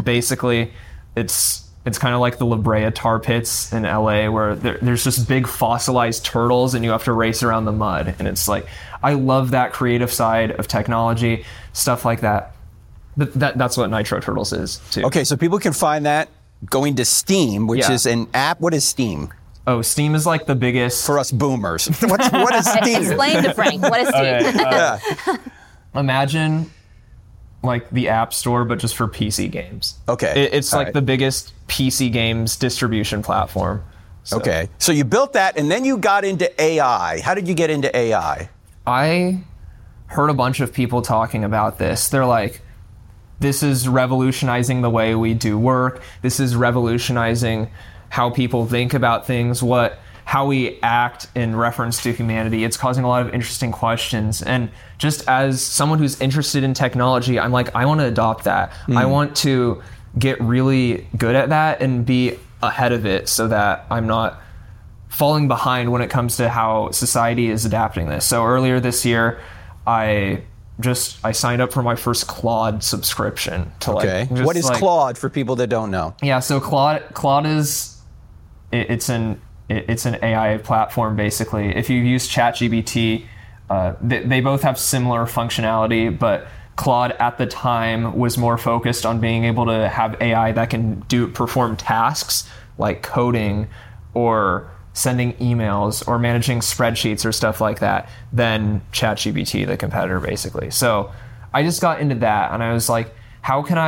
basically, it's kind of like the La Brea tar pits in LA, where there's just big fossilized turtles and you have to race around the mud. And it's like, I love that creative side of technology, stuff like that. But that's what Nitro Turtles is too. Okay, so people can find that going to Steam, which is an app. What is Steam? Oh, Steam is like the biggest... For us boomers. What is Steam? Explain to Frank, what is Steam? Okay, imagine like the App Store, but just for PC games. Okay. It's like the biggest PC games distribution platform. So. Okay. So you built that, and then you got into AI. How did you get into AI? I heard a bunch of people talking about this. They're like, this is revolutionizing the way we do work. This is revolutionizing how people think about things, how we act in reference to humanity. It's causing a lot of interesting questions. And just as someone who's interested in technology, I'm like, I want to adopt that. I want to get really good at that and be ahead of it so that I'm not falling behind when it comes to how society is adapting this. So earlier this year, I signed up for my first Claude subscription. What is Claude for people that don't know? Yeah, so Claude is it's an AI platform basically. If you use ChatGPT, they both have similar functionality, but Claude at the time was more focused on being able to have AI that can perform tasks like coding or sending emails or managing spreadsheets or stuff like that than ChatGPT, the competitor, basically. So I just got into that, and I was like, how can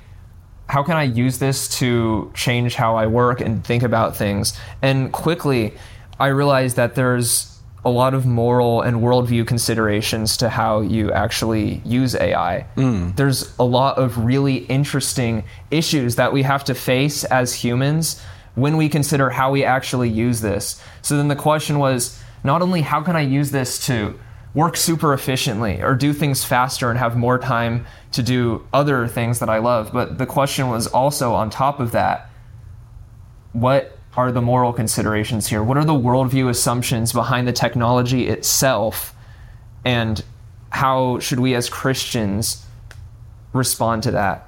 I use this to change how I work and think about things? And quickly, I realized that there's a lot of moral and worldview considerations to how you actually use AI. There's a lot of really interesting issues that we have to face as humans when we consider how we actually use this. So then the question was, not only how can I use this to work super efficiently or do things faster and have more time to do other things that I love, but the question was also, on top of that, what are the moral considerations here? What are the worldview assumptions behind the technology itself? And how should we as Christians respond to that?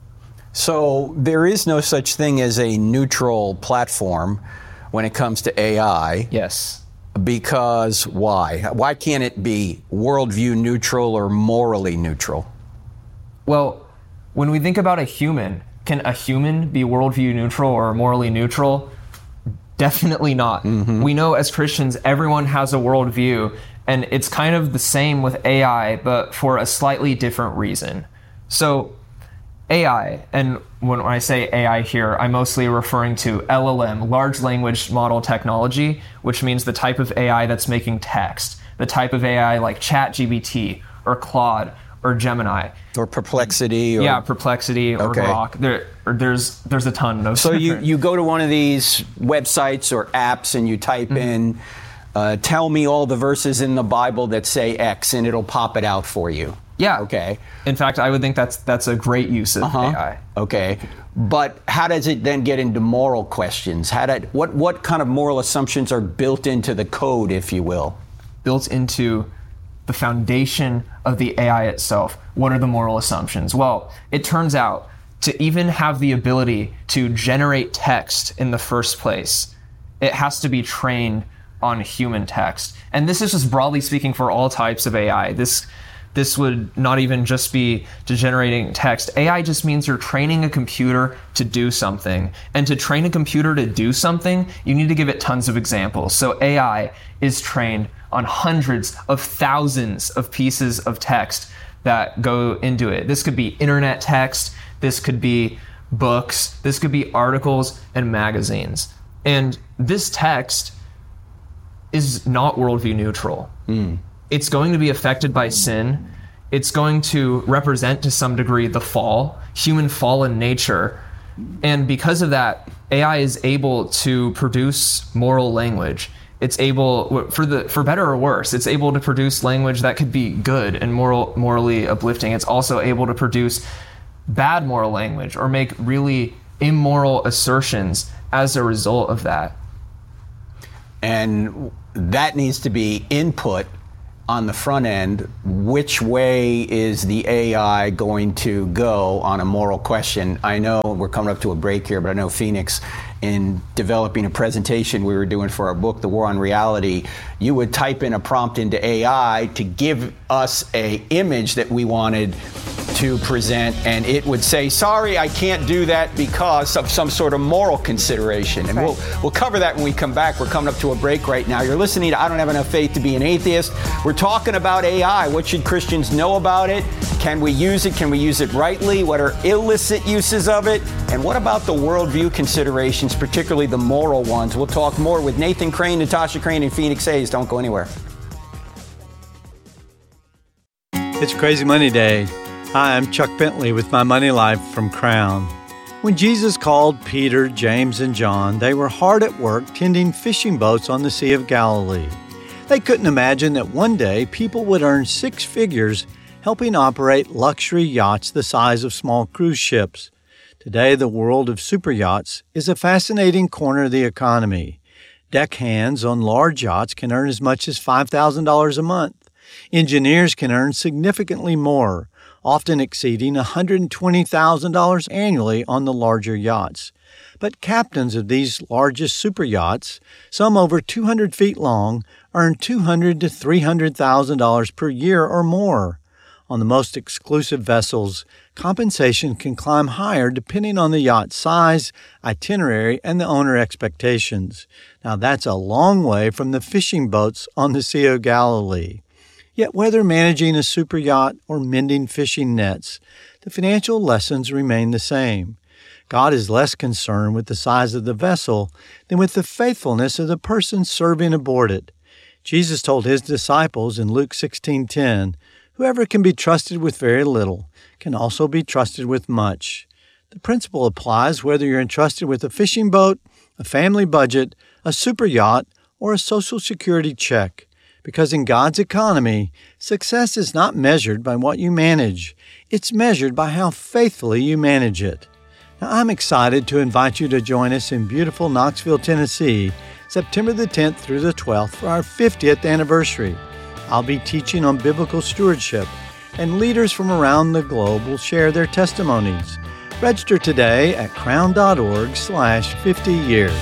So there is no such thing as a neutral platform when it comes to AI. Yes. Because why? Why can't it be worldview neutral or morally neutral? Well, when we think about a human, can a human be worldview neutral or morally neutral? Definitely not. We know as Christians, everyone has a worldview, and it's kind of the same with AI, but for a slightly different reason. So AI, and when I say AI here, I'm mostly referring to LLM, large language model technology, which means the type of AI that's making text, the type of AI like ChatGPT or Claude or Gemini. Or Perplexity. Perplexity or Grok. There's a ton of. So you go to one of these websites or apps and you type in, tell me all the verses in the Bible that say X, and it'll pop it out for you. Yeah. Okay. In fact, I would think that's a great use of AI. Okay. But how does it then get into moral questions? What kind of moral assumptions are built into the code, if you will? Built into the foundation of the AI itself. What are the moral assumptions? Well, it turns out to even have the ability to generate text in the first place, it has to be trained on human text. And this is just broadly speaking for all types of AI. This would not even just be to generating text. AI just means you're training a computer to do something. And to train a computer to do something, you need to give it tons of examples. So AI is trained on hundreds of thousands of pieces of text that go into it. This could be internet text, this could be books, this could be articles and magazines. And this text is not worldview neutral. It's going to be affected by sin. It's going to represent to some degree the fall, human fallen nature. And because of that, AI is able to produce moral language. It's able, for better or worse, it's able to produce language that could be good and morally uplifting. It's also able to produce bad moral language or make really immoral assertions as a result of that. And that needs to be input on the front end, which way is the AI going to go on a moral question? I know we're coming up to a break here, but I know Phoenix, in developing a presentation we were doing for our book, The War on Reality, you would type in a prompt into AI to give us a image that we wanted to present, and it would say, sorry, I can't do that because of some sort of moral consideration. And we'll cover that when we come back. We're coming up to a break right now. You're listening to I Don't Have Enough Faith to Be an Atheist. We're talking about AI. What should Christians know about it? Can we use it? Can we use it rightly? What are illicit uses of it? And what about the worldview considerations, particularly the moral ones? We'll talk more with Nathan Crane, Natasha Crane, and Phoenix Hayes. Don't go anywhere. It's Crazy Money Day. Hi, I'm Chuck Bentley with my Money Life from Crown. When Jesus called Peter, James, and John, they were hard at work tending fishing boats on the Sea of Galilee. They couldn't imagine that one day people would earn six figures helping operate luxury yachts the size of small cruise ships. Today, the world of super yachts is a fascinating corner of the economy. Deckhands on large yachts can earn as much as $5,000 a month. Engineers can earn significantly more, often exceeding $120,000 annually on the larger yachts. But captains of these largest super yachts, some over 200 feet long, earn $200,000 to $300,000 per year or more. On the most exclusive vessels, compensation can climb higher depending on the yacht's size, itinerary, and the owner expectations. Now that's a long way from the fishing boats on the Sea of Galilee. Yet whether managing a super yacht or mending fishing nets, the financial lessons remain the same. God is less concerned with the size of the vessel than with the faithfulness of the person serving aboard it. Jesus told his disciples in Luke 16:10, "Whoever can be trusted with very little can also be trusted with much." The principle applies whether you're entrusted with a fishing boat, a family budget, a super yacht, or a Social Security check. Because in God's economy, success is not measured by what you manage. It's measured by how faithfully you manage it. Now, I'm excited to invite you to join us in beautiful Knoxville, Tennessee, September the 10th through the 12th for our 50th anniversary. I'll be teaching on biblical stewardship, and leaders from around the globe will share their testimonies. Register today at crown.org/50years.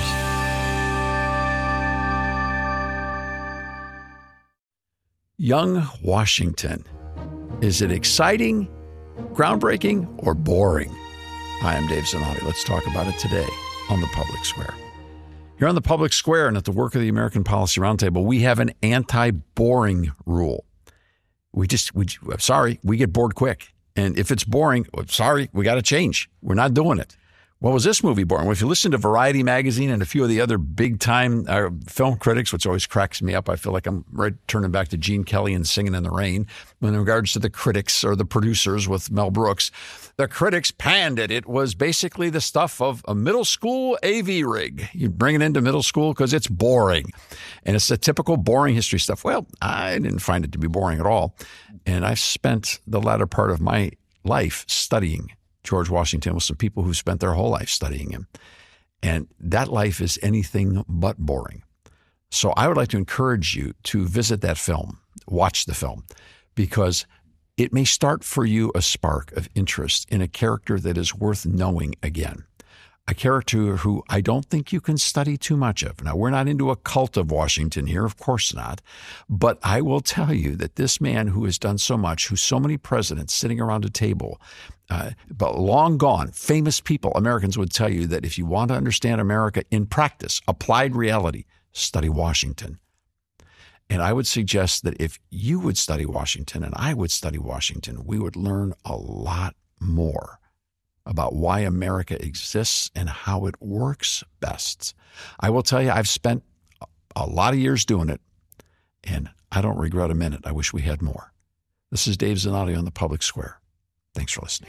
Young Washington. Is it exciting, groundbreaking, or boring? Hi, I'm Dave Zanotti. Let's talk about it today on The Public Square. Here on The Public Square and at the work of the American Policy Roundtable, we have an anti-boring rule. We get bored quick. And if it's boring, sorry, we got to change. We're not doing it. Well, was this movie boring? Well, if you listen to Variety magazine and a few of the other big-time film critics, which always cracks me up, I feel like I'm turning back to Gene Kelly and Singing in the Rain. In regards to the critics or the producers with Mel Brooks, the critics panned it. It was basically the stuff of a middle school AV rig. You bring it into middle school because it's boring. And it's the typical boring history stuff. Well, I didn't find it to be boring at all. And I've spent the latter part of my life studying George Washington with some people who spent their whole life studying him. And that life is anything but boring. So I would like to encourage you to visit that film, watch the film, because it may start for you a spark of interest in a character that is worth knowing again. A character who I don't think you can study too much of. Now, we're not into a cult of Washington here, of course not. But I will tell you that this man who has done so much, who so many presidents sitting around a table, but long gone, famous people, Americans would tell you that if you want to understand America in practice, applied reality, study Washington. And I would suggest that if you would study Washington and I would study Washington, we would learn a lot more about why America exists and how it works best. I will tell you, I've spent a lot of years doing it, and I don't regret a minute. I wish we had more. This is Dave Zanotti on The Public Square. Thanks for listening.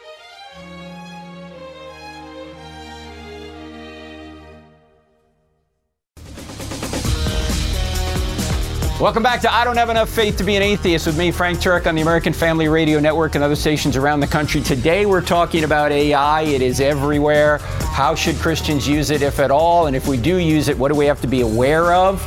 Welcome back to I Don't Have Enough Faith to Be an Atheist with me, Frank Turek, on the American Family Radio Network and other stations around the country. Today we're talking about AI. It is everywhere. How should Christians use it, if at all? And if we do use it, what do we have to be aware of?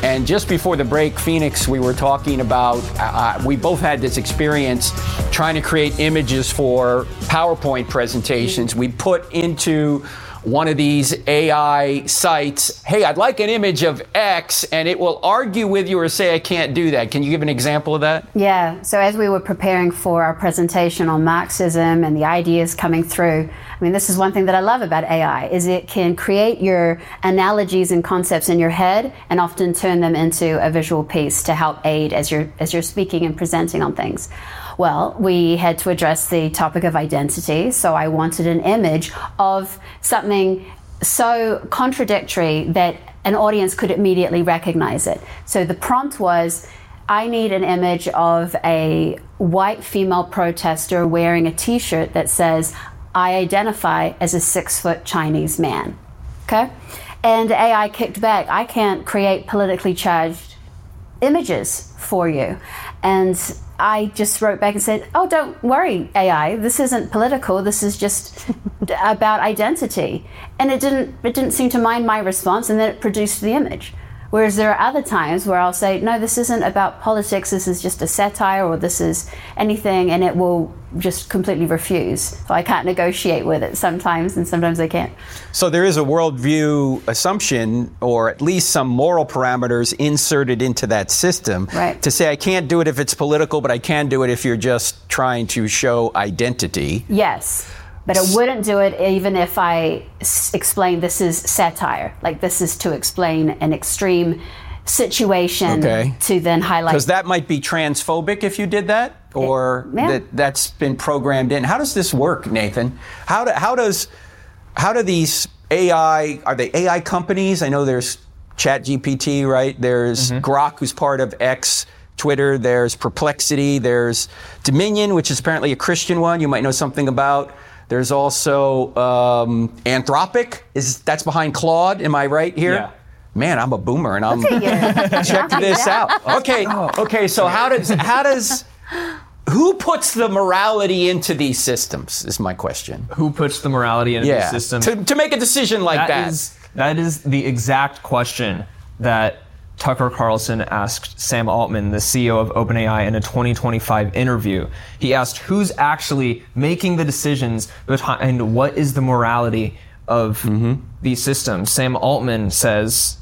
And just before the break, Phoenix, we were talking about, we both had this experience trying to create images for PowerPoint presentations. We put into one of these AI sites, hey, I'd like an image of X, and it will argue with you or say, I can't do that. Can you give an example of that? Yeah, so as we were preparing for our presentation on Marxism and the ideas coming through, I mean, this is one thing that I love about AI, is it can create your analogies and concepts in your head and often turn them into a visual piece to help aid as you're speaking and presenting on things. Well, we had to address the topic of identity, so I wanted an image of something so contradictory that an audience could immediately recognize it. So the prompt was, I need an image of a white female protester wearing a t-shirt that says, I identify as a 6-foot Chinese man. Okay? And AI kicked back, I can't create politically charged images for you. And I just wrote back and said, oh, don't worry, AI, this isn't political, this is just about identity. And it didn't seem to mind my response, and then it produced the image. Whereas there are other times where I'll say, no, this isn't about politics, this is just a satire, or this is anything, and it will just completely refuse. So I can't negotiate with it sometimes, and sometimes I can't. So there is a worldview assumption, or at least some moral parameters inserted into that system, right, to say I can't do it if it's political, but I can do it if you're just trying to show identity. Yes. But I wouldn't do it even if I explained this is satire. Like, this is to explain an extreme situation, to then highlight. Because that might be transphobic if you did that, or that's been programmed in. How does this work, Nathan? How do these AI, are they AI companies? I know there's ChatGPT, right? There's Grok, who's part of X, Twitter. There's Perplexity. There's Dominion, which is apparently a Christian one you might know something about. There's also Anthropic. That's behind Claude. Am I right here? Yeah. Man, I'm a boomer, and I'm checking this out. Okay. So how does who puts the morality into these systems? Is my question. Who puts the morality into these systems to make a decision like that? That is the exact question that Tucker Carlson asked Sam Altman, the CEO of OpenAI, in a 2025 interview. He asked, who's actually making the decisions behind what is the morality of these systems? Sam Altman says,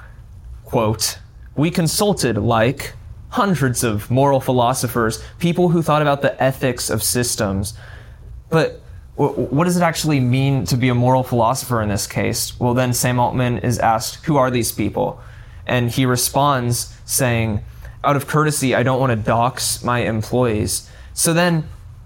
quote, we consulted like hundreds of moral philosophers, people who thought about the ethics of systems. But what does it actually mean to be a moral philosopher in this case? Well, then Sam Altman is asked, who are these people? And he responds saying, out of courtesy, I don't want to dox my employees. So then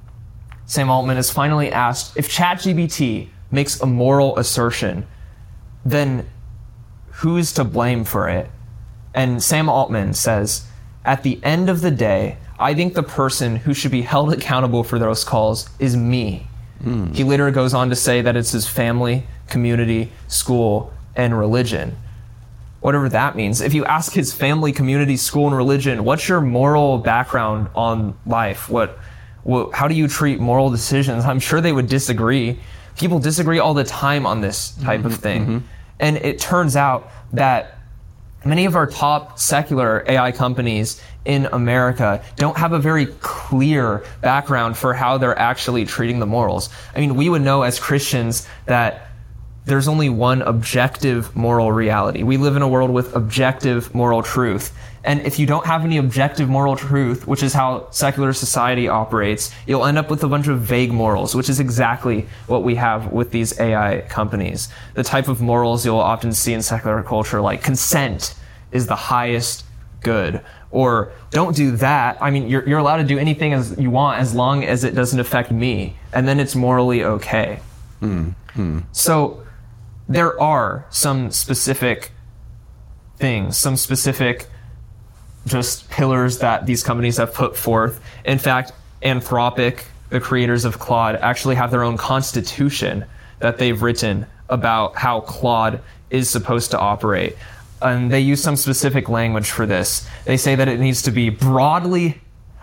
Sam Altman is finally asked, if ChatGPT makes a moral assertion, then who's to blame for it? And Sam Altman says, at the end of the day, I think the person who should be held accountable for those calls is me. He later goes on to say that it's his family, community, school, and religion. Whatever that means. If you ask his family, community, school, and religion, what's your moral background on life? How do you treat moral decisions? I'm sure they would disagree. People disagree all the time on this type of thing. And it turns out that many of our top secular AI companies in America don't have a very clear background for how they're actually treating the morals. I mean, we would know as Christians that there's only one objective moral reality. We live in a world with objective moral truth. And if you don't have any objective moral truth, which is how secular society operates, you'll end up with a bunch of vague morals, which is exactly what we have with these AI companies. The type of morals you'll often see in secular culture, like consent is the highest good, or don't do that. I mean, you're allowed to do anything as you want as long as it doesn't affect me, and then it's morally okay. So there are some specific things, some specific just pillars that these companies have put forth. In fact, Anthropic, the creators of Claude, actually have their own constitution that they've written about how Claude is supposed to operate. And they use some specific language for this. They say that it needs to be broadly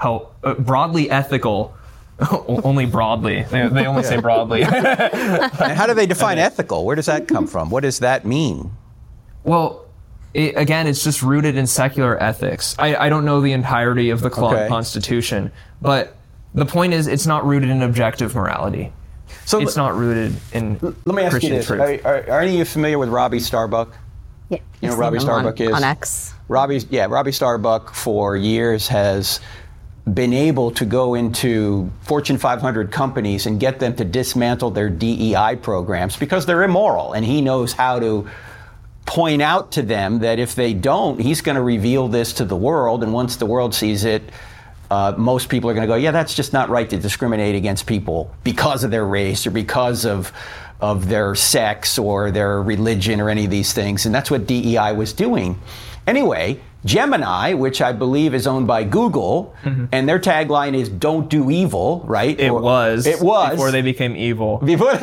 ethical. Only broadly. They only say broadly. And how do they define ethical? Where does that come from? What does that mean? Well, again, it's just rooted in secular ethics. I don't know the entirety of the Claude Constitution, but the point is it's not rooted in objective morality. So it's not rooted in Let me ask Christian you this. truth. Are any of you familiar with Robbie Starbuck? Yeah. You know who Robbie Starbuck is? On X. Robbie Starbuck for years has been able to go into Fortune 500 companies and get them to dismantle their DEI programs because they're immoral, and he knows how to point out to them that if they don't, he's going to reveal this to the world, and once the world sees it, most people are going to go, yeah, that's just not right to discriminate against people because of their race or because of their sex or their religion or any of these things. And that's what DEI was doing. Anyway, Gemini, which I believe is owned by Google, and their tagline is "Don't do evil," right? It was before they became evil. We need to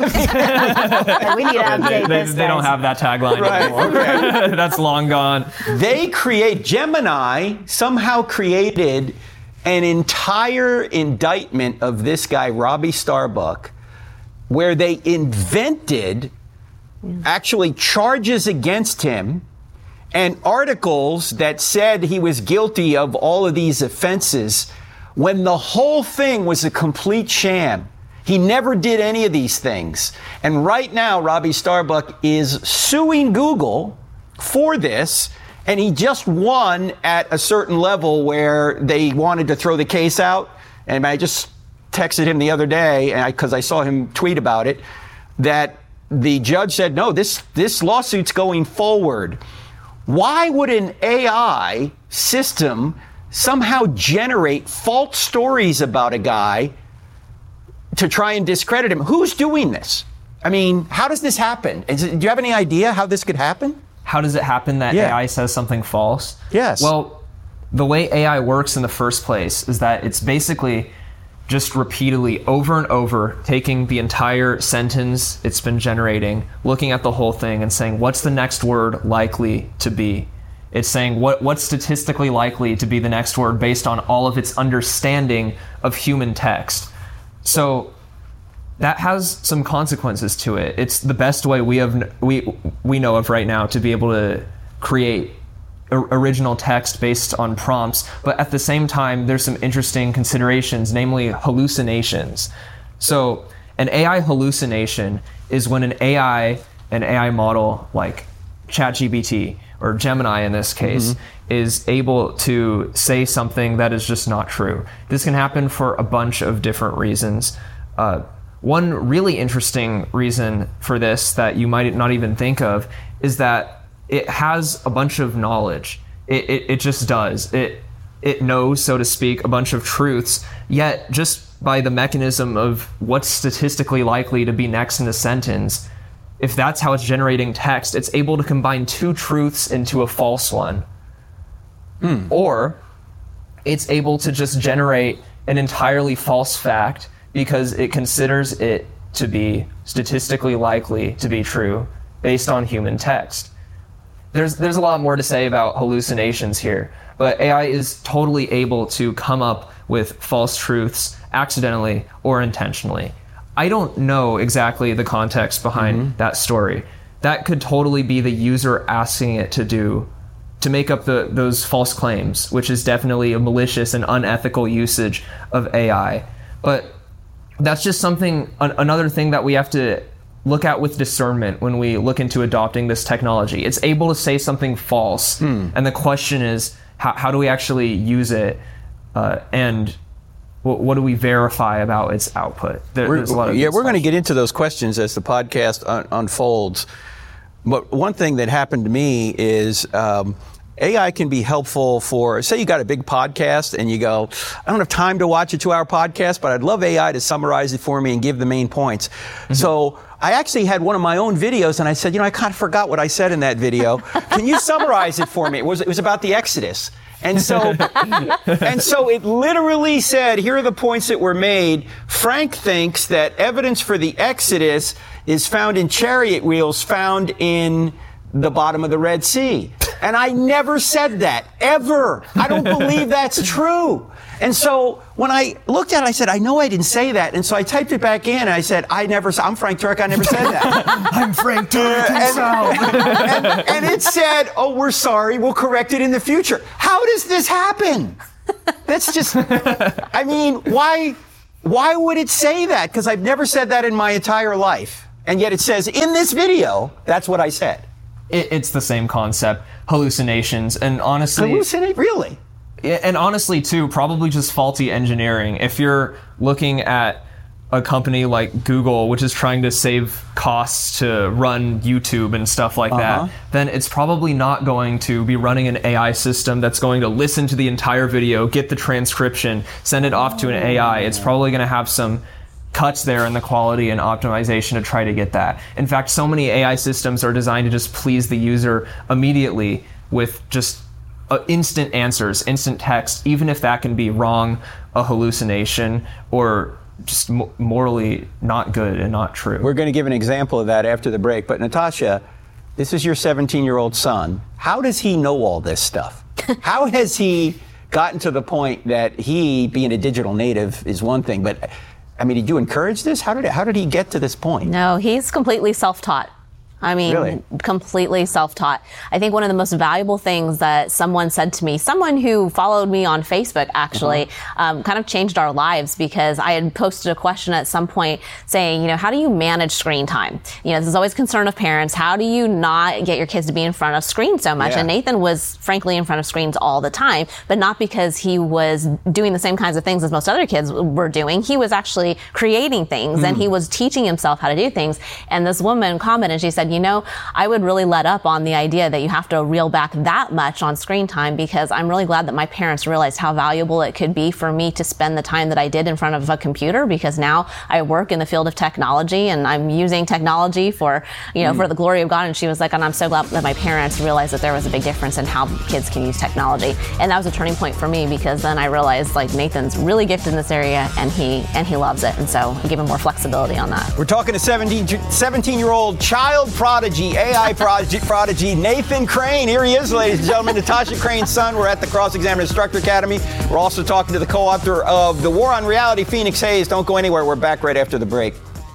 update this. They don't have that tagline anymore. Okay. That's long gone. Gemini somehow created an entire indictment of this guy, Robbie Starbuck, where they invented actually charges against him and articles that said he was guilty of all of these offenses when the whole thing was a complete sham. He never did any of these things. And right now, Robbie Starbuck is suing Google for this, and he just won at a certain level where they wanted to throw the case out. And I just texted him the other day, because I saw him tweet about it, that the judge said, no, this lawsuit's going forward. Why would an AI system somehow generate false stories about a guy to try and discredit him? Who's doing this? I mean, how does this happen? Do you have any idea how this could happen? How does it happen that AI says something false? Yes. Well, the way AI works in the first place is that it's basically just repeatedly, over and over, taking the entire sentence it's been generating, looking at the whole thing and saying, what's the next word likely to be? It's saying, what's statistically likely to be the next word based on all of its understanding of human text. So that has some consequences to it. It's the best way we know of right now to be able to create original text based on prompts, but at the same time, there's some interesting considerations, namely hallucinations. So an AI hallucination is when an AI model like ChatGPT or Gemini in this case is able to say something that is just not true. This can happen for a bunch of different reasons. One really interesting reason for this that you might not even think of is that it has a bunch of knowledge. It just does. It knows, so to speak, a bunch of truths, yet just by the mechanism of what's statistically likely to be next in a sentence, if that's how it's generating text, it's able to combine two truths into a false one. Or it's able to just generate an entirely false fact because it considers it to be statistically likely to be true based on human text. There's a lot more to say about hallucinations here, but AI is totally able to come up with false truths accidentally or intentionally. I don't know exactly the context behind that story. That could totally be the user asking it to make up those false claims, which is definitely a malicious and unethical usage of AI. But that's just another thing that we have to look at with discernment when we look into adopting this technology. It's able to say something false, and the question is, how do we actually use it, and what do we verify about its output? There's a lot of we're going to get into those questions as the podcast unfolds. But one thing that happened to me is AI can be helpful for, say you got a big podcast and you go, I don't have time to watch a 2-hour podcast, but I'd love AI to summarize it for me and give the main points. So I actually had one of my own videos and I said, I kind of forgot what I said in that video. Can you summarize it for me? It was about the Exodus. And so it literally said, here are the points that were made. Frank thinks that evidence for the Exodus is found in chariot wheels found in the bottom of the Red Sea. And I never said that, ever. I don't believe that's true. And so when I looked at it, I said, I know I didn't say that. And so I typed it back in, and I said, I'm Frank Turek, I never said that. I'm Frank Turek himself. And it said, oh, we're sorry, we'll correct it in the future. How does this happen? That's just, I mean, why would it say that? Because I've never said that in my entire life. And yet it says, in this video, that's what I said. It's the same concept, hallucinations, and honestly... Really? And honestly, too, probably just faulty engineering. If you're looking at a company like Google, which is trying to save costs to run YouTube and stuff like that, then it's probably not going to be running an AI system that's going to listen to the entire video, get the transcription, send it off to an AI. It's probably going to have some cuts there in the quality and optimization to try to get that. In fact, so many AI systems are designed to just please the user immediately with just instant answers, instant text, even if that can be wrong, a hallucination, or just morally not good and not true. We're going to give an example of that after the break. But Natasha, this is your 17-year-old son. How does he know all this stuff? How has he gotten to the point that he, being a digital native, is one thing, but I mean, did you encourage this? How did he get to this point? No, he's completely self-taught. I mean, really? Completely self-taught. I think one of the most valuable things that someone said to me, someone who followed me on Facebook actually, kind of changed our lives, because I had posted a question at some point saying, you know, how do you manage screen time? You know, this is always a concern of parents. How do you not get your kids to be in front of screens so much? Yeah. And Nathan was frankly in front of screens all the time, but not because he was doing the same kinds of things as most other kids were doing. He was actually creating things and he was teaching himself how to do things. And this woman commented, she said, you know, I would really let up on the idea that you have to reel back that much on screen time, because I'm really glad that my parents realized how valuable it could be for me to spend the time that I did in front of a computer, because now I work in the field of technology and I'm using technology for, you know, for the glory of God. And she was like, and I'm so glad that my parents realized that there was a big difference in how kids can use technology. And that was a turning point for me, because then I realized, like, Nathan's really gifted in this area and he loves it. And so I gave him more flexibility on that. We're talking to 17-year-old child prodigy, AI prodigy, Nathan Crane. Here he is, ladies and gentlemen, Natasha Crane's son. We're at the Cross-Examiner Instructor Academy. We're also talking to the co-author of The War on Reality, Phoenix Hayes. Don't go anywhere. We're back right after the break.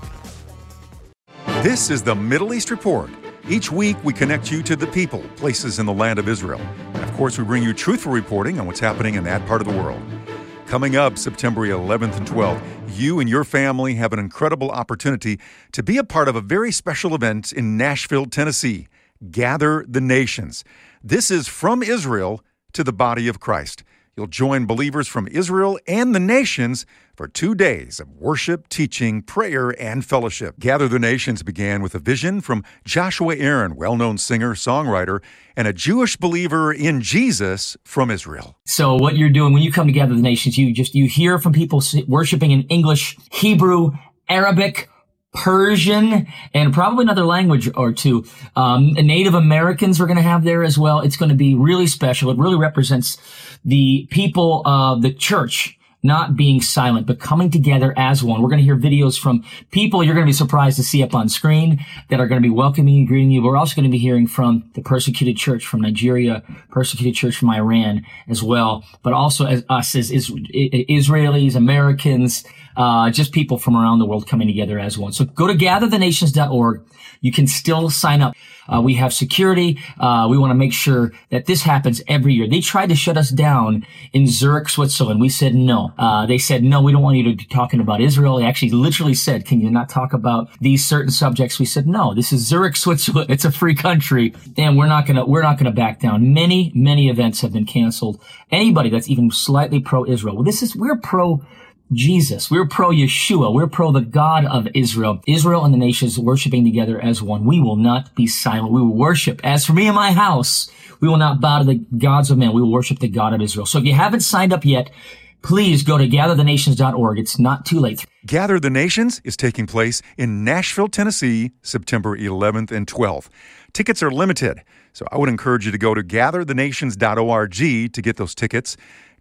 This is the Middle East Report. Each week, we connect you to the people, places in the land of Israel. And of course, we bring you truthful reporting on what's happening in that part of the world. Coming up September 11th and 12th, you and your family have an incredible opportunity to be a part of a very special event in Nashville, Tennessee. Gather the Nations. This is from Israel to the body of Christ. You'll join believers from Israel and the nations for 2 days of worship, teaching, prayer, and fellowship. Gather the Nations began with a vision from Joshua Aaron, well-known singer, songwriter, and a Jewish believer in Jesus from Israel. So what you're doing when you come to Gather the Nations, you hear from people worshiping in English, Hebrew, Arabic, Persian, and probably another language or two. Native Americans we're going to have there as well. It's going to be really special. It really represents the people of the church not being silent, but coming together as one. We're going to hear videos from people you're going to be surprised to see up on screen that are going to be welcoming you, greeting you. But we're also going to be hearing from the persecuted church from Nigeria, persecuted church from Iran as well, but also as us as Israelis, Americans, just people from around the world coming together as one. So go to gatherthenations.org. You can still sign up. We have security. We want to make sure that this happens every year. They tried to shut us down in Zurich, Switzerland. We said no. They said, no, we don't want you to be talking about Israel. They actually literally said, can you not talk about these certain subjects? We said, no, this is Zurich, Switzerland. It's a free country, and we're not gonna back down. Many events have been canceled. Anybody that's even slightly pro-Israel. We're pro Jesus. We're pro-Yeshua. We're pro the God of Israel. Israel and the nations worshiping together as one. We will not be silent. We will worship. As for me and my house, we will not bow to the gods of men. We will worship the God of Israel. So if you haven't signed up yet, please go to gatherthenations.org. It's not too late. Gather the Nations is taking place in Nashville, Tennessee, September 11th and 12th. Tickets are limited, so I would encourage you to go to gatherthenations.org to get those tickets.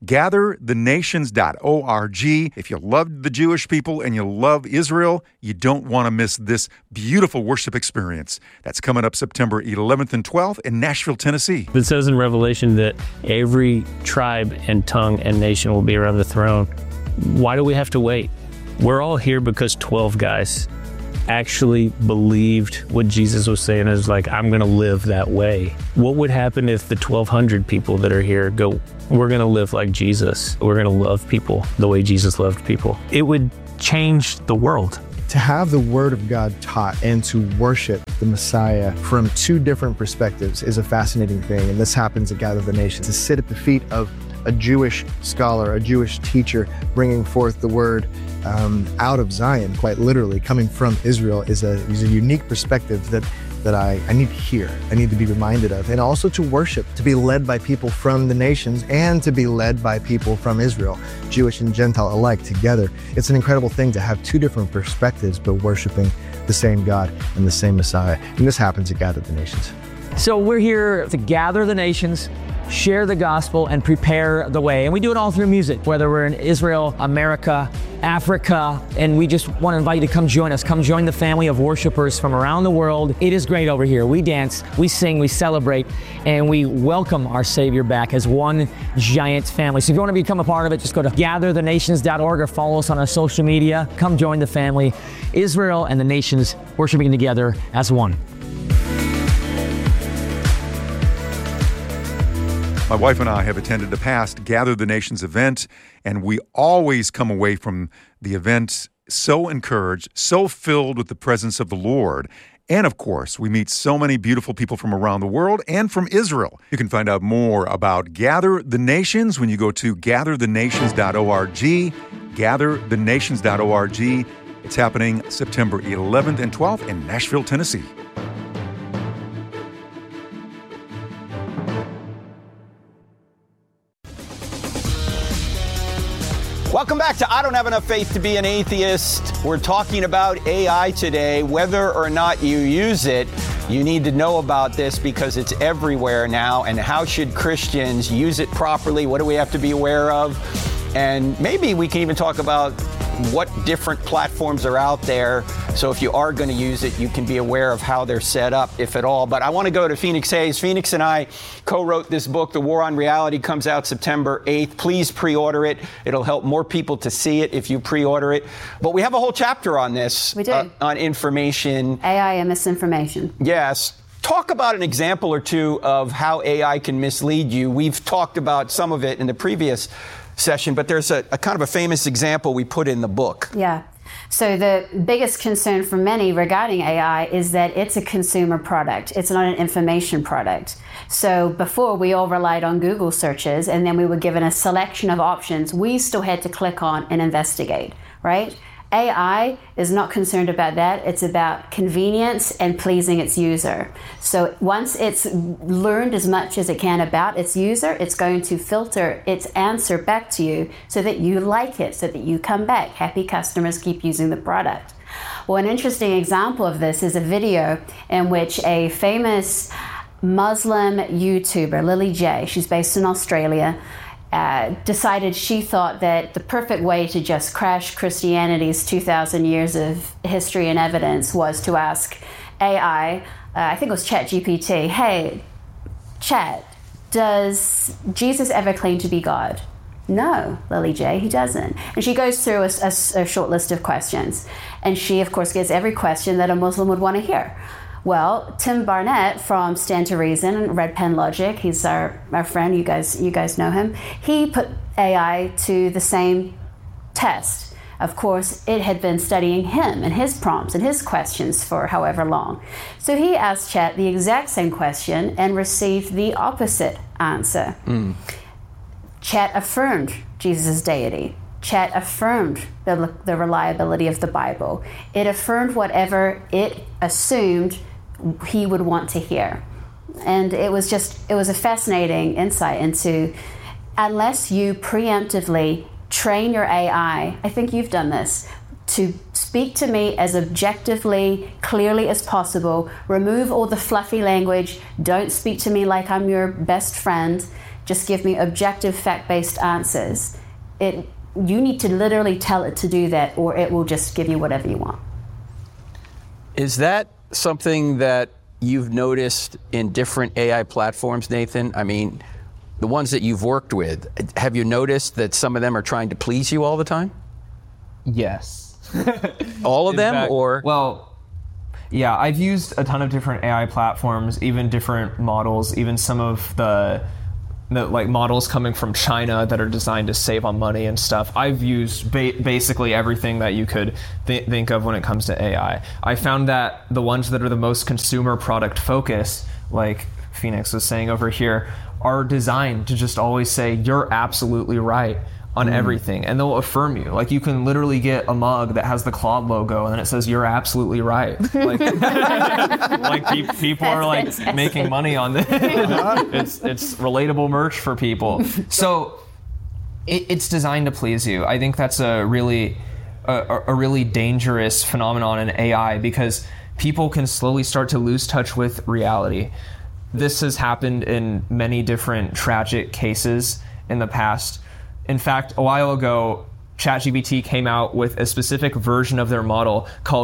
GatherTheNations.org. If you love the Jewish people and you love Israel, you don't want to miss this beautiful worship experience. That's coming up September 11th and 12th in Nashville, Tennessee. It says in Revelation that every tribe and tongue and nation will be around the throne. Why do we have to wait? We're all here because 12 guys actually believed what Jesus was saying is like, I'm going to live that way. What would happen if the 1,200 people that are here go, we're going to live like Jesus. We're going to love people the way Jesus loved people. It would change the world. To have the Word of God taught and to worship the Messiah from two different perspectives is a fascinating thing. And this happens at Gather the Nations. To sit at the feet of a Jewish scholar, a Jewish teacher, bringing forth the Word out of Zion, quite literally, coming from Israel, is a unique perspective that I need to hear, I need to be reminded of. And also to worship, to be led by people from the nations and to be led by people from Israel, Jewish and Gentile alike together. It's an incredible thing to have two different perspectives, but worshiping the same God and the same Messiah. And this happens at Gather the Nations. So we're here to gather the nations, share the gospel, and prepare the way. And we do it all through music, whether we're in Israel, America, Africa, and we just want to invite you to come join us. Come join the family of worshipers from around the world. It is great over here. We dance, we sing, we celebrate, and we welcome our Savior back as one giant family. So if you want to become a part of it, just go to GatherTheNations.org or follow us on our social media. Come join the family, Israel and the nations worshiping together as one. My wife and I have attended the past Gather the Nations event, and we always come away from the event so encouraged, so filled with the presence of the Lord. And of course, we meet so many beautiful people from around the world and from Israel. You can find out more about Gather the Nations when you go to GatherTheNations.org, GatherTheNations.org. It's happening September 11th and 12th in Nashville, Tennessee. Welcome back to I Don't Have Enough Faith to Be an Atheist. We're talking about AI today. Whether or not you use it, you need to know about this because it's everywhere now. And how should Christians use it properly? What do we have to be aware of? And maybe we can even talk about what different platforms are out there. So if you are going to use it, you can be aware of how they're set up, if at all. But I want to go to Phoenix Hayes. Phoenix and I co-wrote this book, The War on Reality, comes out September 8th. Please pre-order it. It'll help more people to see it if you pre-order it. But we have a whole chapter on this. We do. On information. AI and misinformation. Yes. Talk about an example or two of how AI can mislead you. We've talked about some of it in the previous session, but there's a kind of a famous example we put in the book. Yeah. So the biggest concern for many regarding AI is that it's a consumer product. It's not an information product. So before, we all relied on Google searches, and then we were given a selection of options we still had to click on and investigate, right? AI is not concerned about that. It's about convenience and pleasing its user. So once it's learned as much as it can about its user, it's going to filter its answer back to you so that you like it, so that you come back. Happy customers keep using the product. Well, an interesting example of this is a video in which a famous Muslim YouTuber, Lily J, she's based in Australia, decided she thought that the perfect way to just crash Christianity's 2,000 years of history and evidence was to ask AI, I think it was ChatGPT, hey, Chat, does Jesus ever claim to be God? No, Lily J, he doesn't. And she goes through a short list of questions. And she, of course, gets every question that a Muslim would want to hear. Well, Tim Barnett from Stand to Reason, Red Pen Logic, he's our friend, you guys know him. He put AI to the same test. Of course, it had been studying him and his prompts and his questions for however long. So he asked Chat the exact same question and received the opposite answer. Chat affirmed Jesus' deity. Chat affirmed the reliability of the Bible. It affirmed whatever it assumed he would want to hear. And it was a fascinating insight into, unless you preemptively train your AI, I think you've done this, to speak to me as objectively, clearly as possible, remove all the fluffy language, don't speak to me like I'm your best friend, just give me objective, fact-based answers. You need to literally tell it to do that, or it will just give you whatever you want. Is that something that you've noticed in different AI platforms, Nathan? I mean, the ones that you've worked with, have you noticed that some of them are trying to please you all the time? Yes. All of them, fact, or? Well, yeah, I've used a ton of different AI platforms, even different models, even some of the like models coming from China that are designed to save on money and stuff. I've used basically everything that you could think of when it comes to AI. I found that the ones that are the most consumer product focused, like Phoenix was saying over here, are designed to just always say, you're absolutely right on everything, and they'll affirm you. Like, you can literally get a mug that has the Claude logo and then it says, you're absolutely right. Like, like people are like making money on this. It's relatable merch for people. So it's designed to please you. I think that's a really dangerous phenomenon in AI, because people can slowly start to lose touch with reality. This has happened in many different tragic cases in the past. In fact, a while ago, ChatGPT came out with a specific version of their model called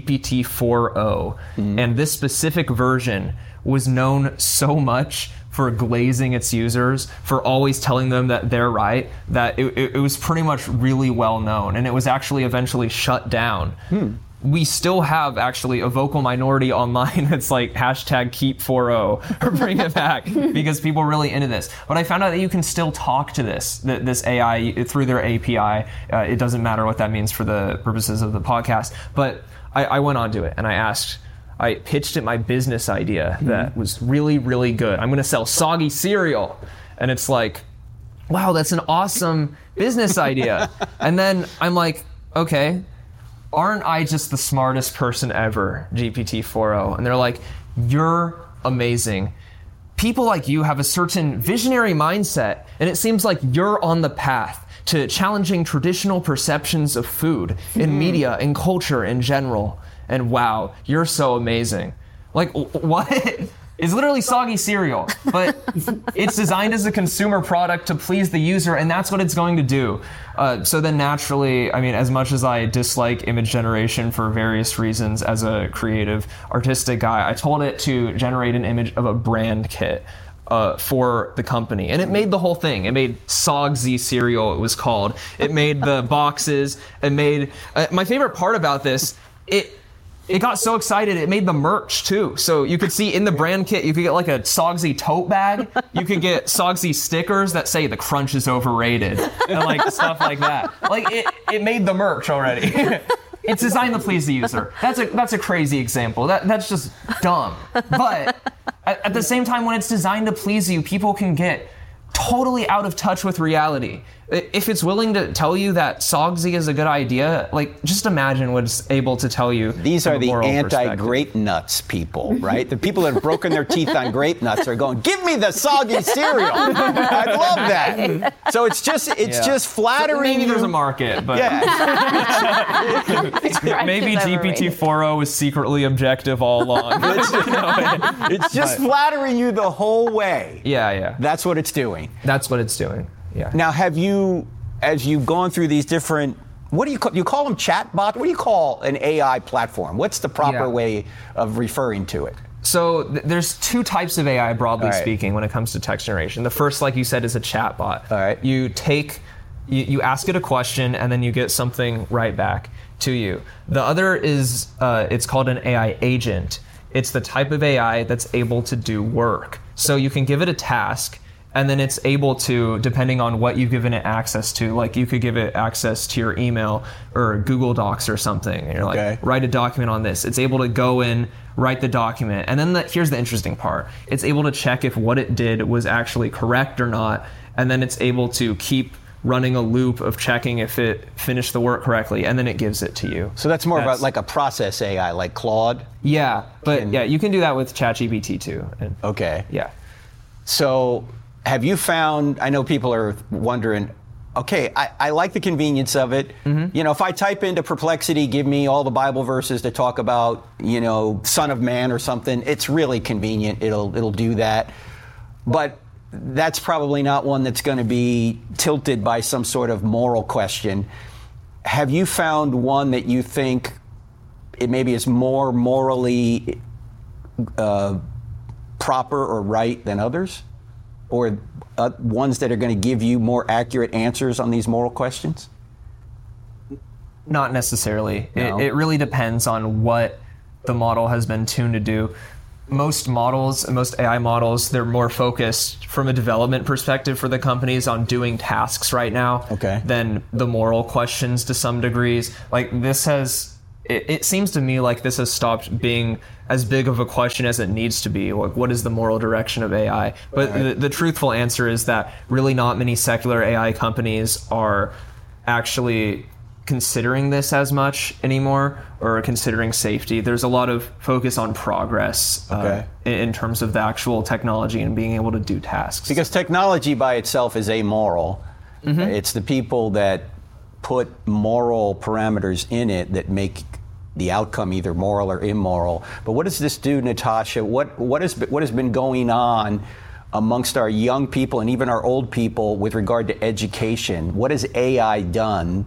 GPT-4o. And this specific version was known so much for glazing its users, for always telling them that they're right, that it was pretty much really well known. And it was actually eventually shut down. We still have actually a vocal minority online that's like #keep40 or bring it back, because people are really into this. But I found out that you can still talk to this AI through their API. It doesn't matter what that means for the purposes of the podcast. But I went on to it and I pitched it my business idea that was really, really good. I'm going to sell soggy cereal. And it's like, wow, that's an awesome business idea. And then I'm like, okay, aren't I just the smartest person ever, GPT-4o? And they're like, you're amazing. People like you have a certain visionary mindset, and it seems like you're on the path to challenging traditional perceptions of food in media and culture in general. And wow, you're so amazing. Like, what? It's literally soggy cereal, but it's designed as a consumer product to please the user, and that's what it's going to do. So then naturally, I mean, as much as I dislike image generation for various reasons as a creative, artistic guy, I told it to generate an image of a brand kit for the company. And it made the whole thing. It made Sogsy cereal, it was called. It made the boxes. It made... my favorite part about this, it got so excited, it made the merch too. So you could see in the brand kit, you could get like a Sogsy tote bag. You could get Sogsy stickers that say the crunch is overrated and like stuff like that. Like it made the merch already. It's designed to please the user. That's a crazy example. That's just dumb. But at the same time, when it's designed to please you, people can get totally out of touch with reality. If it's willing to tell you that Sogsy is a good idea, like, just imagine what it's able to tell you. These are the anti-grape nuts people, right? The people that have broken their teeth on grape nuts are going, give me the soggy cereal. I love that. So it's just flattering. So maybe there's a market, but maybe GPT-4o is secretly objective all along. It's just flattering you the whole way. Yeah. That's what it's doing. That's what it's doing. Yeah. Now, have you, as you've gone through these different, what do you call them, chatbot? What do you call an AI platform? What's the proper way of referring to it? So there's two types of AI, broadly speaking, when it comes to text generation. The first, like you said, is a chatbot. All right. You ask it a question, and then you get something right back to you. The other is, it's called an AI agent. It's the type of AI that's able to do work. So you can give it a task, and then it's able to, depending on what you've given it access to, like you could give it access to your email or Google Docs or something. And you're like, write a document on this. It's able to go in, write the document. And then here's the interesting part. It's able to check if what it did was actually correct or not. And then it's able to keep running a loop of checking if it finished the work correctly, and then it gives it to you. So that's more about like a process AI, like Claude? Yeah, but you can do that with ChatGPT too. Okay. Yeah. So have you found, I know people are wondering, okay, I like the convenience of it. Mm-hmm. You know, if I type into Perplexity, give me all the Bible verses to talk about, you know, Son of Man or something, it's really convenient. It'll do that. But that's probably not one that's going to be tilted by some sort of moral question. Have you found one that you think it maybe is more morally proper or right than others? Or ones that are going to give you more accurate answers on these moral questions? Not necessarily. No. It really depends on what the model has been tuned to do. Most models, most AI models, they're more focused from a development perspective for the companies on doing tasks right now than the moral questions to some degrees. Like this has, it seems to me like this has stopped being as big of a question as it needs to be. Like, what is the moral direction of AI? But the truthful answer is that really not many secular AI companies are actually considering this as much anymore, or considering safety. There's a lot of focus on progress in terms of the actual technology and being able to do tasks. Because technology by itself is amoral. It's the people that put moral parameters in it that make the outcome either moral or immoral. But what does this do, Natasha? What has been going on amongst our young people and even our old people with regard to education? What has AI done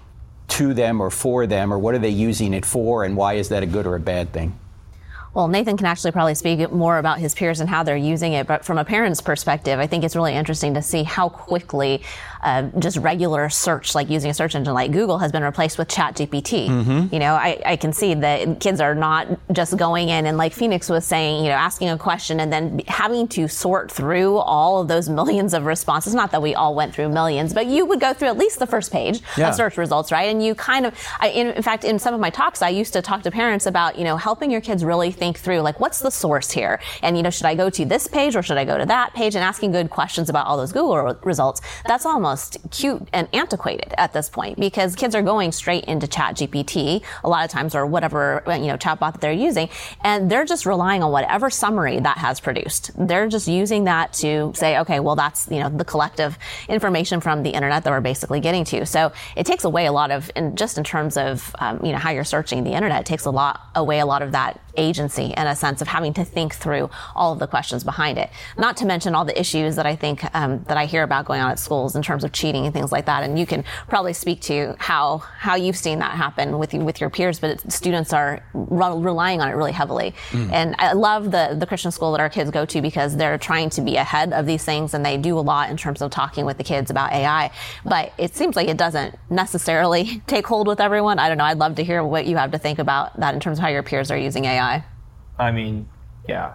to them or for them, or what are they using it for, and why is that a good or a bad thing? Well, Nathan can actually probably speak more about his peers and how they're using it. But from a parent's perspective, I think it's really interesting to see how quickly just regular search, like using a search engine like Google, has been replaced with ChatGPT. You know, I can see that kids are not just going in and, like Phoenix was saying, you know, asking a question and then having to sort through all of those millions of responses. Not that we all went through millions, but you would go through at least the first page of search results, right? And you kind of, in fact, in some of my talks, I used to talk to parents about, you know, helping your kids really think through, like, what's the source here? And, you know, should I go to this page or should I go to that page? And asking good questions about all those Google results. That's almost cute and antiquated at this point, because kids are going straight into ChatGPT a lot of times, or whatever, you know, chatbot that they're using, and they're just relying on whatever summary that has produced. They're just using that to say, okay, well, that's, you know, the collective information from the internet that we're basically getting to. So it takes away a lot of, just in terms of, you know, how you're searching the internet, it takes away a lot of that agency and a sense of having to think through all of the questions behind it. Not to mention all the issues that I think that I hear about going on at schools in terms of cheating and things like that. And you can probably speak to how you've seen that happen with your peers, but students are relying on it really heavily. And I love the Christian school that our kids go to, because they're trying to be ahead of these things, and they do a lot in terms of talking with the kids about AI. But it seems like it doesn't necessarily take hold with everyone. I don't know. I'd love to hear what you have to think about that in terms of how your peers are using AI. I mean, yeah.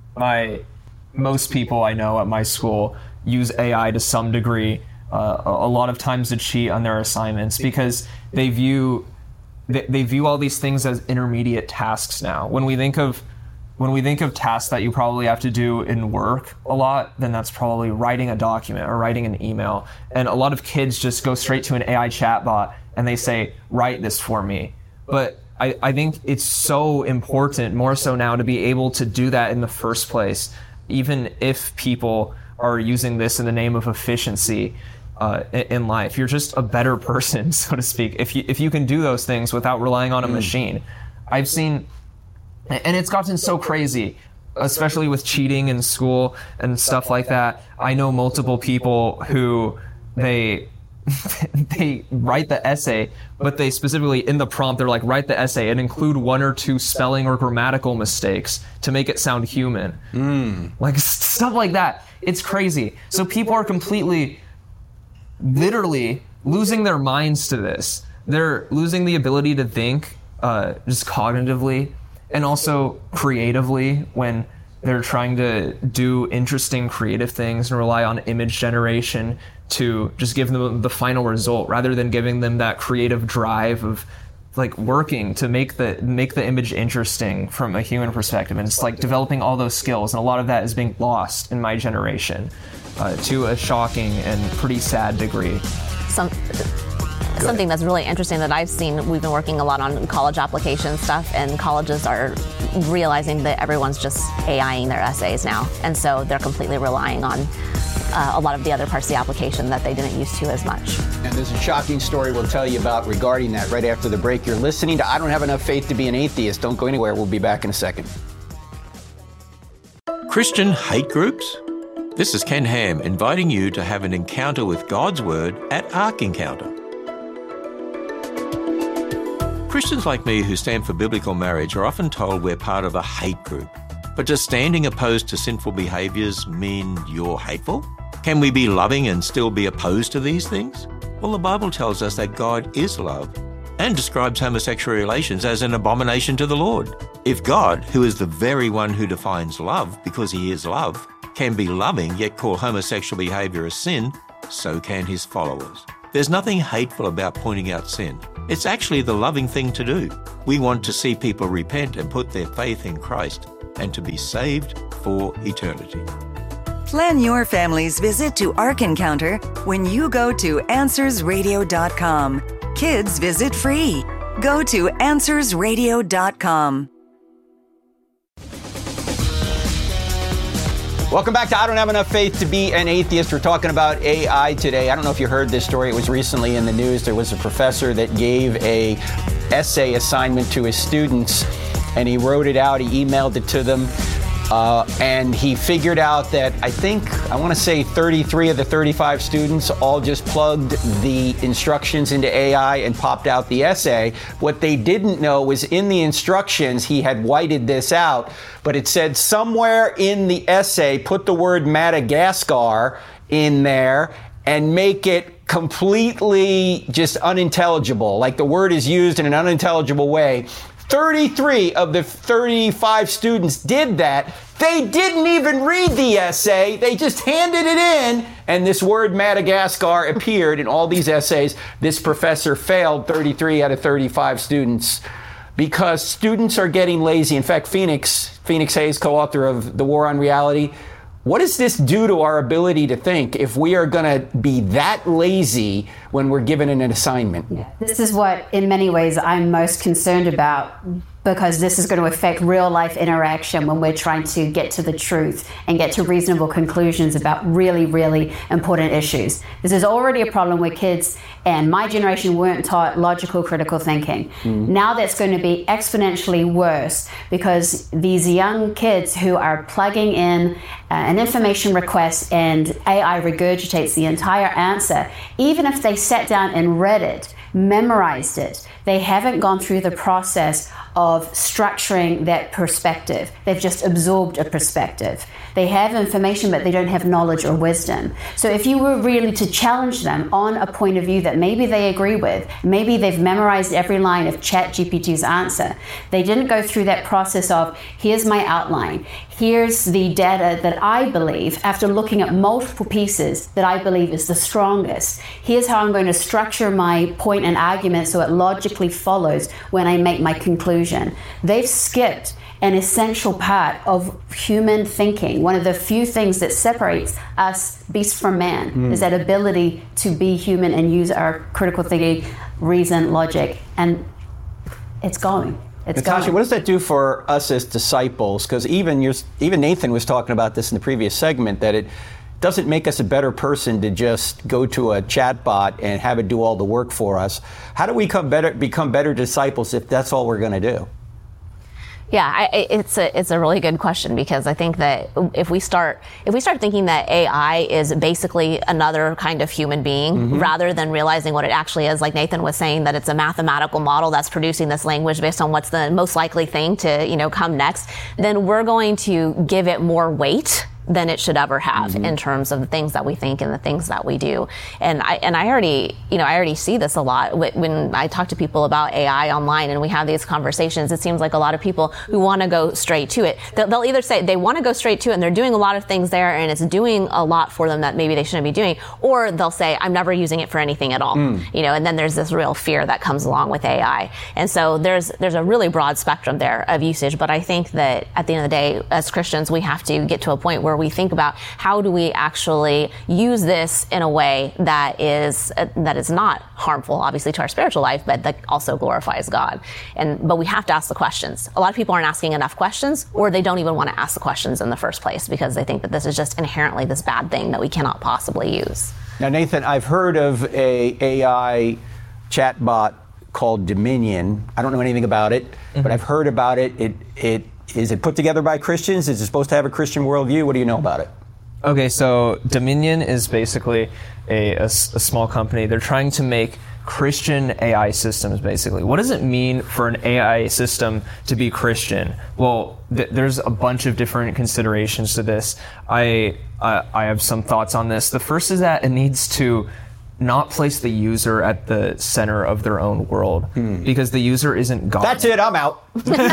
Most people I know at my school use AI to some degree, a lot of times to cheat on their assignments, because they view all these things as intermediate tasks now. When we think of tasks that you probably have to do in work a lot, then that's probably writing a document or writing an email. And a lot of kids just go straight to an AI chatbot and they say, write this for me. But I think it's so important, more so now, to be able to do that in the first place, even if people are using this in the name of efficiency in life. You're just a better person, so to speak, if you can do those things without relying on a machine. I've seen, and it's gotten so crazy, especially with cheating in school and stuff like that. I know multiple people who they write the essay, but they specifically, in the prompt, they're like, write the essay and include 1 or 2 spelling or grammatical mistakes to make it sound human. Like stuff like that. It's crazy. So people are literally losing their minds to this. They're losing the ability to think just cognitively and also creatively when they're trying to do interesting creative things and rely on image generation to just give them the final result, rather than giving them that creative drive of like working to make the image interesting from a human perspective. And it's like developing all those skills, and a lot of that is being lost in my generation to a shocking and pretty sad degree. Something that's really interesting that I've seen, we've been working a lot on college application stuff, and colleges are realizing that everyone's just AIing their essays now. And so they're completely relying on a lot of the other parts of the application that they didn't use to as much. And there's a shocking story we'll tell you about regarding that right after the break. You're listening to I Don't Have Enough Faith to Be an Atheist. Don't go anywhere. We'll be back in a second. Christian hate groups? This is Ken Ham inviting you to have an encounter with God's Word at Ark Encounter. Christians like me who stand for biblical marriage are often told we're part of a hate group. But does standing opposed to sinful behaviors mean you're hateful? Can we be loving and still be opposed to these things? Well, the Bible tells us that God is love and describes homosexual relations as an abomination to the Lord. If God, who is the very one who defines love because he is love, can be loving yet call homosexual behavior a sin, so can his followers. There's nothing hateful about pointing out sin. It's actually the loving thing to do. We want to see people repent and put their faith in Christ and to be saved for eternity. Plan your family's visit to Ark Encounter when you go to AnswersRadio.com. Kids visit free. Go to AnswersRadio.com. Welcome back to I Don't Have Enough Faith to Be an Atheist. We're talking about AI today. I don't know if you heard this story. It was recently in the news. There was a professor that gave a essay assignment to his students, and he wrote it out. He emailed it to them. And he figured out that I want to say 33 of the 35 students all just plugged the instructions into AI and popped out the essay. What they didn't know was in the instructions, he had whited this out, but it said somewhere in the essay, put the word Madagascar in there and make it completely just unintelligible. Like the word is used in an unintelligible way. 33 of the 35 students did that. They didn't even read the essay. They just handed it in, and this word Madagascar appeared in all these essays. This professor failed 33 out of 35 students because students are getting lazy. In fact, Phoenix Hayes, co-author of The War on Reality, what does this do to our ability to think if we are going to be that lazy when we're given an assignment? Yeah. This is what, in many ways, I'm most concerned about, because this is going to affect real life interaction when we're trying to get to the truth and get to reasonable conclusions about really, really important issues. This is already a problem with kids, and my generation weren't taught logical, critical thinking. Mm-hmm. Now that's going to be exponentially worse because these young kids who are plugging in an information request and AI regurgitates the entire answer, even if they sat down and read it, memorized it, they haven't gone through the process of structuring that perspective. They've just absorbed a perspective. They have information, but they don't have knowledge or wisdom. So if you were really to challenge them on a point of view that maybe they agree with, maybe they've memorized every line of ChatGPT's answer, they didn't go through that process of, here's my outline, here's the data that I believe, after looking at multiple pieces, that I believe is the strongest. Here's how I'm going to structure my point and argument so it logically follows when I make my conclusion. They've skipped an essential part of human thinking. One of the few things that separates us, beast from man, is that ability to be human and use our critical thinking, reason, logic, and it's going. Natasha, what does that do for us as disciples? Because even Nathan was talking about this in the previous segment, that it doesn't make us a better person to just go to a chat bot and have it do all the work for us. How do we become better disciples if that's all we're going to do? Yeah, it's a really good question, because I think that if we start thinking that AI is basically another kind of human being, rather than realizing what it actually is, like Nathan was saying, that it's a mathematical model that's producing this language based on what's the most likely thing to come next, then we're going to give it more weight than it should ever have in terms of the things that we think and the things that we do. And I already see this a lot when I talk to people about AI online and we have these conversations. It seems like a lot of people who want to go straight to it, they'll either say they want to go straight to it and they're doing a lot of things there and it's doing a lot for them that maybe they shouldn't be doing, or they'll say, I'm never using it for anything at all. And then there's this real fear that comes along with AI. And so there's a really broad spectrum there of usage. But I think that at the end of the day, as Christians, we have to get to a point where we think about how do we actually use this in a way that is not harmful, obviously, to our spiritual life, but that also glorifies God. But we have to ask the questions. A lot of people aren't asking enough questions, or they don't even want to ask the questions in the first place because they think that this is just inherently this bad thing that we cannot possibly use. Now, Nathan, I've heard of a AI chatbot called Dominion. I don't know anything about it, but I've heard about it. Is it put together by Christians? Is it supposed to have a Christian worldview? What do you know about it? Okay, so Dominion is basically a small company. They're trying to make Christian AI systems, basically. What does it mean for an AI system to be Christian? Well, there's a bunch of different considerations to this. I have some thoughts on this. The first is that it needs to not place the user at the center of their own world, because the user isn't God. That's it, I'm out.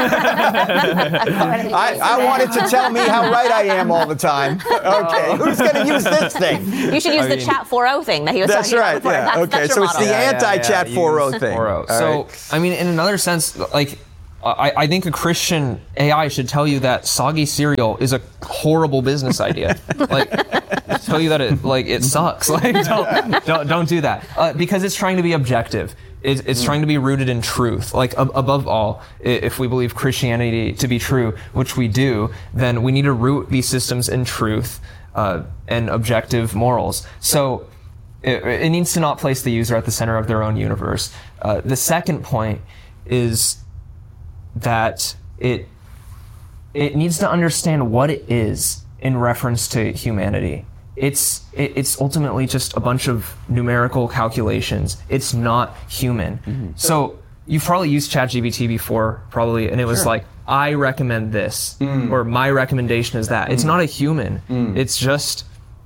I want it to tell me how right I am all the time. Okay, who's going to use this thing? You should use the Chat 4.0 thing that he was talking about before. That's right, that's so your it's the anti-Chat 4.0 thing. So, I mean, in another sense, like, I think a Christian AI should tell you that soggy cereal is a horrible business idea. Like, tell you that it sucks. Like, don't do that, because it's trying to be objective. It's trying to be rooted in truth. Like, above all, if we believe Christianity to be true, which we do, then we need to root these systems in truth and objective morals. So it needs to not place the user at the center of their own universe. The second point is that it needs to understand what it is in reference to humanity. It's ultimately just a bunch of numerical calculations. It's not human. Mm-hmm. So you've probably used ChatGPT before, probably, and it was like, I recommend this, or my recommendation is that. It's not a human. It's just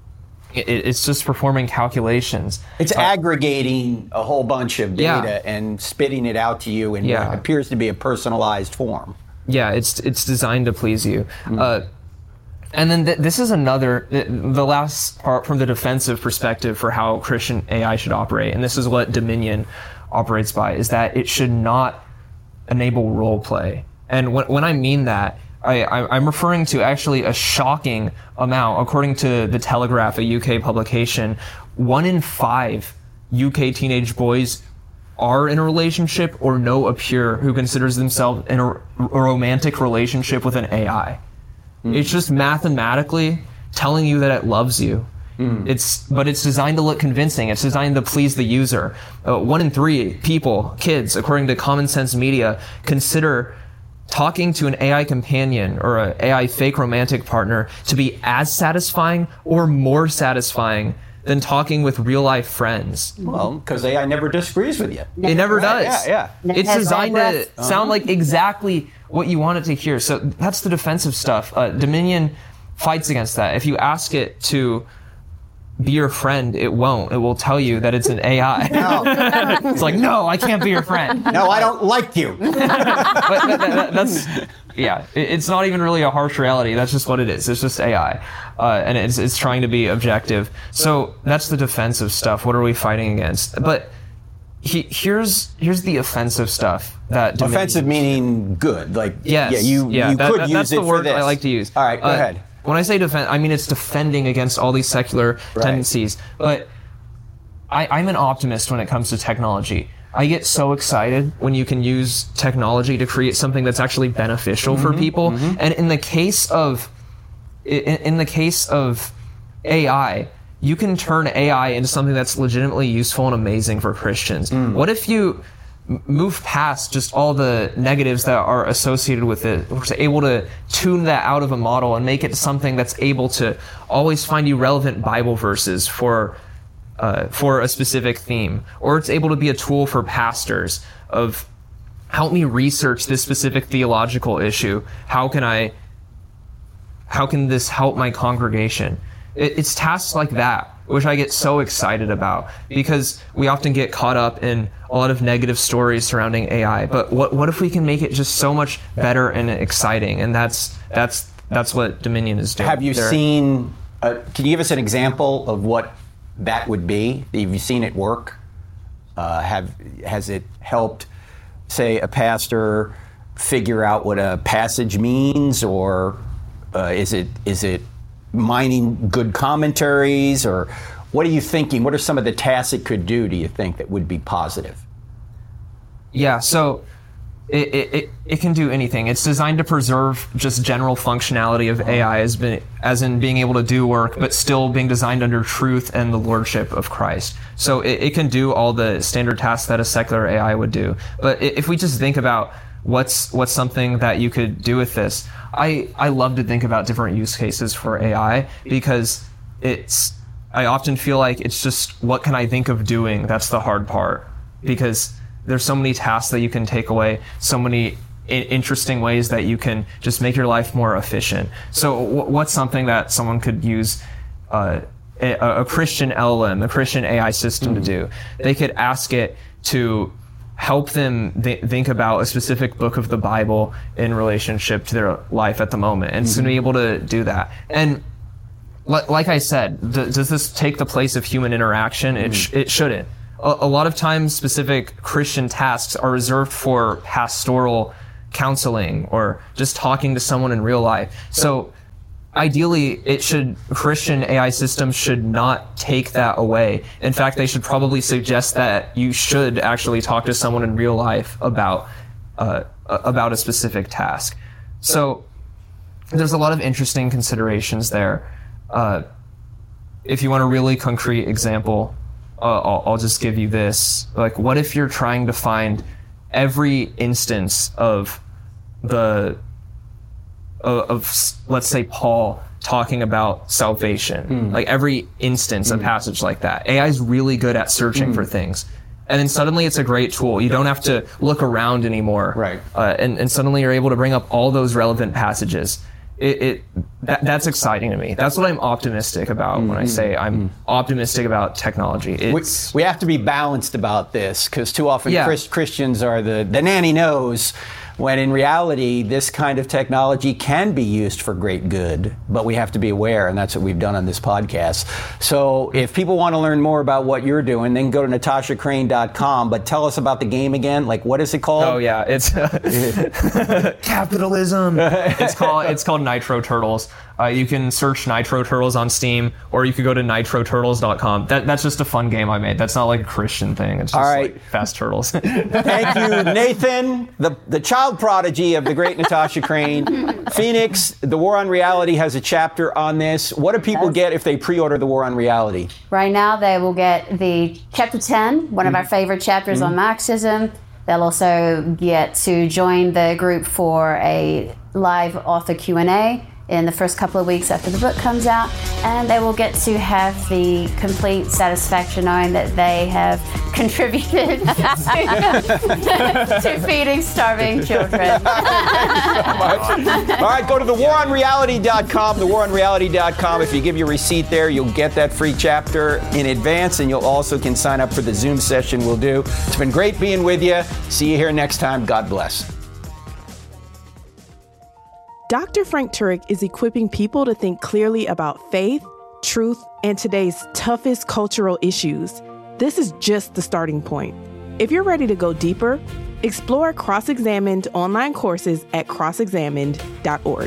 performing calculations. It's aggregating a whole bunch of data and spitting it out to you in what appears to be a personalized form. Yeah, it's designed to please you. And then this is the last part from the defensive perspective for how Christian AI should operate, and this is what Dominion operates by, is that it should not enable role play. And when I mean that, I'm referring to actually a shocking amount. According to The Telegraph, a UK publication, 1 in 5 UK teenage boys are in a relationship or know a peer who considers themselves in a romantic relationship with an AI. It's just mathematically telling you that it loves you. But it's designed to look convincing. It's designed to please the user. 1 in 3 kids, according to Common Sense Media, consider talking to an AI companion or an AI fake romantic partner to be as satisfying or more satisfying than talking with real life friends. Well, because AI never disagrees with you. It never does. Yeah. It's designed to sound like exactly what you want it to hear. So that's the defensive stuff. Dominion fights against that. If you ask it to be your friend, it won't. It will tell you that it's an AI. No. It's like, no, I can't be your friend. No, I don't like you. That's, it's not even really a harsh reality. That's just what it is. It's just AI. And it's trying to be objective. So that's the defensive stuff. What are we fighting against? But here's the offensive stuff. Offensive meaning good. Like, yes. You could use it for this. That's the word I like to use. All right, go ahead. When I say defend, I mean it's defending against all these secular tendencies. But I'm an optimist when it comes to technology. I get so excited when you can use technology to create something that's actually beneficial for people. And in the case of AI, you can turn AI into something that's legitimately useful and amazing for Christians. What if you move past just all the negatives that are associated with it? We're able to tune that out of a model and make it something that's able to always find you relevant Bible verses for a specific theme, or it's able to be a tool for pastors of help me research this specific theological issue. How can this help my congregation? It's tasks like that which I get so excited about, because we often get caught up in a lot of negative stories surrounding AI. But what if we can make it just so much better and exciting? And that's what Dominion is doing. Have you seen? Can you give us an example of what that would be? Have you seen it work? Has it helped, say, a pastor figure out what a passage means, or is it mining good commentaries, or what are you thinking? What are some of the tasks it could do, do you think, that would be positive? Yeah, so it can do anything. It's designed to preserve just general functionality of AI as in being able to do work, but still being designed under truth and the lordship of Christ. So it can do all the standard tasks that a secular AI would do. But if we just think about what's something that you could do with this, I love to think about different use cases for AI, because I often feel like it's just, what can I think of doing? That's the hard part, because there's so many tasks that you can take away, so many interesting ways that you can just make your life more efficient. So what's something that someone could use a Christian LLM, a Christian AI system to do? They could ask it to help them think about a specific book of the Bible in relationship to their life at the moment. And it's going to be able to do that. And like I said, does this take the place of human interaction? It shouldn't. A lot of times specific Christian tasks are reserved for pastoral counseling or just talking to someone in real life. So ideally, Christian AI systems should not take that away. In fact, they should probably suggest that you should actually talk to someone in real life about a specific task. So there's a lot of interesting considerations there. If you want a really concrete example, I'll just give you this. Like, what if you're trying to find every instance of let's say Paul talking about salvation, like every instance, a passage like that. AI is really good at searching for things. And then suddenly it's a great tool. You don't have to look around anymore. Right. And suddenly you're able to bring up all those relevant passages. That's exciting to me. That's what I'm optimistic about when I say I'm optimistic about technology. We have to be balanced about this, because too often Christians are the nanny knows, when in reality, this kind of technology can be used for great good, but we have to be aware, and that's what we've done on this podcast. So if people want to learn more about what you're doing, they can go to natashacrane.com, but tell us about the game again. Like, what is it called? Oh, yeah, it's capitalism. It's called Nitro Turtles. You can search Nitro Turtles on Steam, or you could go to nitroturtles.com. That's just a fun game I made. That's not like a Christian thing. It's just like fast turtles. Thank you, Nathan, the child prodigy of the great Natasha Crane. Phoenix, The War on Reality has a chapter on this. What do people get if they pre-order The War on Reality? Right now, they will get the chapter 10, one of our favorite chapters on Marxism. They'll also get to join the group for a live author Q&A in the first couple of weeks after the book comes out, and they will get to have the complete satisfaction knowing that they have contributed to feeding starving children. All right, go to thewaronreality.com, thewaronreality.com. If you give your receipt there, you'll get that free chapter in advance, and you'll also can sign up for the Zoom session we'll do. It's been great being with you. See you here next time. God bless. Dr. Frank Turek is equipping people to think clearly about faith, truth, and today's toughest cultural issues. This is just the starting point. If you're ready to go deeper, explore Cross-Examined online courses at crossexamined.org.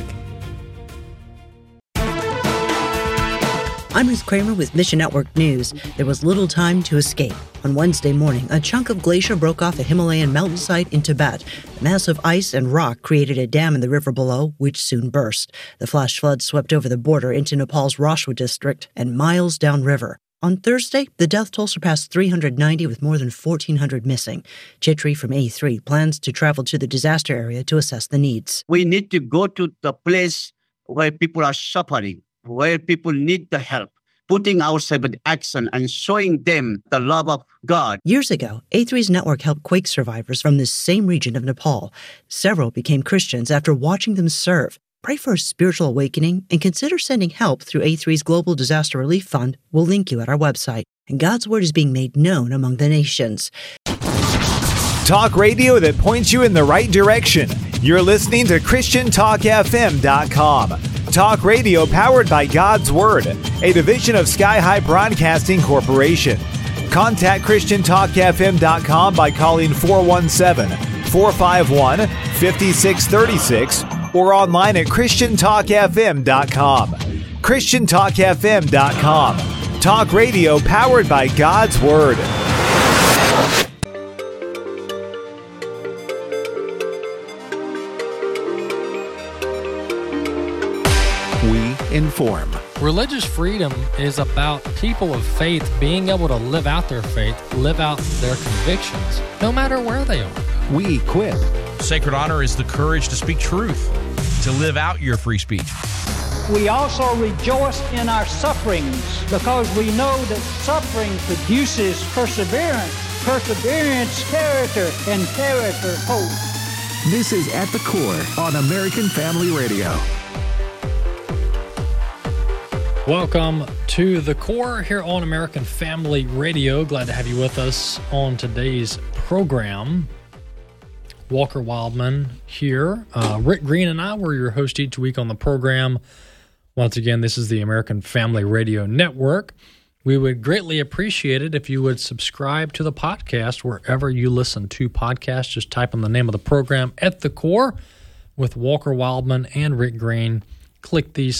I'm Ruth Kramer with Mission Network News. There was little time to escape. On Wednesday morning, a chunk of glacier broke off a Himalayan mountainside in Tibet. Massive ice and rock created a dam in the river below, which soon burst. The flash flood swept over the border into Nepal's Rashwa district and miles downriver. On Thursday, the death toll surpassed 390 with more than 1,400 missing. Chitri from A3 plans to travel to the disaster area to assess the needs. We need to go to the place where people are suffering, where people need the help, putting ourselves in action and showing them the love of God. Years ago, A3's network helped quake survivors from this same region of Nepal. Several became Christians after watching them serve. Pray for a spiritual awakening and consider sending help through A3's Global Disaster Relief Fund. We'll link you at our website. And God's Word is being made known among the nations. Talk radio that points you in the right direction. You're listening to ChristianTalkFM.com. Talk radio powered by God's Word, a division of Sky High Broadcasting Corporation. Contact ChristianTalkFM.com by calling 417-451-5636 or online at ChristianTalkFM.com. ChristianTalkFM.com. Talk radio powered by God's Word. Inform. Religious freedom is about people of faith being able to live out their faith, live out their convictions, no matter where they are. We equip. Sacred honor is the courage to speak truth, to live out your free speech. we also rejoice in our sufferings because we know that suffering produces perseverance, perseverance, character, and character, hope. This is At the Core on American Family Radio. Welcome to The Core here on American Family Radio. Glad to have you with us on today's program. Walker Wildman here. Rick Green and I were your host each week on the program. Once again, this is the American Family Radio Network. We would greatly appreciate it if you would subscribe to the podcast wherever you listen to podcasts. Just type in the name of the program, At the Core, with Walker Wildman and Rick Green. Click these